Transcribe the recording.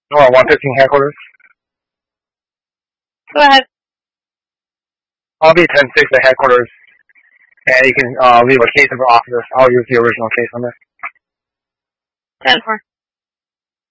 Or 115 headquarters. Go ahead. I'll be 10-6 at headquarters, and you can leave a case number officer. I'll use the original case number. 10-4.